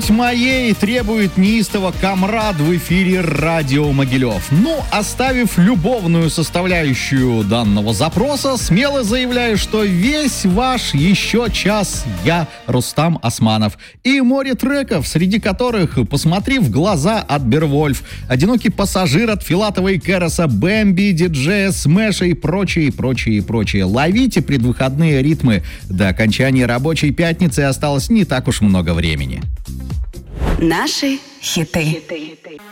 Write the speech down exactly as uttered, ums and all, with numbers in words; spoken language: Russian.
«Будь моей» требует неистово комрад в эфире радио Могилев. Ну, оставив любовную составляющую данного запроса, смело заявляю, что весь ваш еще час я, Рустам Османов. И море треков, среди которых «Посмотри в глаза» от Бервольф, «Одинокий пассажир» от Филатова и Кероса, Бэмби, Диджея, Смэша и прочее, и прочее, и прочее. Ловите предвыходные ритмы. До окончания рабочей пятницы осталось не так уж много времени. Наши хиты.